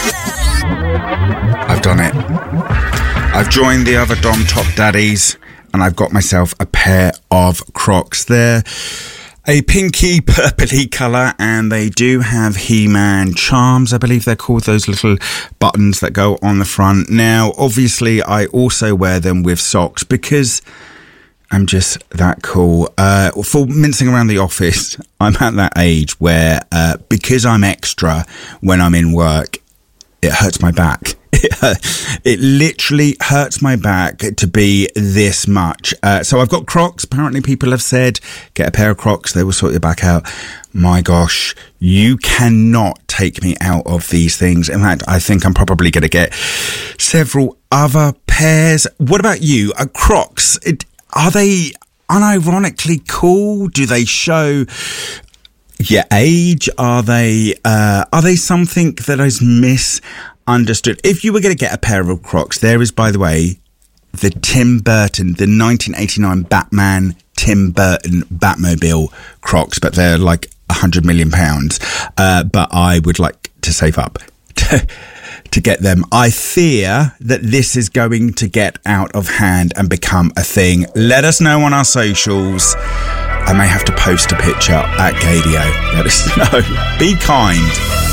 I've done it. I've joined the other Dom Top Daddies and I've got myself a pair of Crocs. They're a pinky purpley colour and they do have He-Man charms, I believe they're called, those little buttons that go on the front. Now, obviously, I also wear them with socks because I'm just that cool. For mincing around the office, I'm at that age where, because I'm extra when I'm in work, it hurts my back. It literally hurts my back to be this much. So I've got Crocs. Apparently people have said, get a pair of Crocs, they will sort your back out. My gosh, you cannot take me out of these things. In fact, I think I'm probably going to get several other pairs. What about you? Crocs, are they unironically cool? Do they show your age? Are they something that is misunderstood? If you were going to get a pair of Crocs, there is, by the way, the Tim Burton, the 1989 Batman Tim Burton Batmobile Crocs, but they're like £100 million. But I would like to save up to get them. I fear that this is going to get out of hand and become a thing. Let us know on our socials. I may have to post a picture at Gadio. Let us know. Be kind.